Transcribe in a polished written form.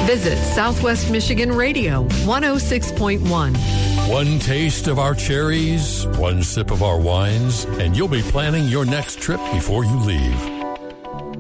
Visit Southwest Michigan Radio 106.1. One taste of our cherries, one sip of our wines, and you'll be planning your next trip before you leave.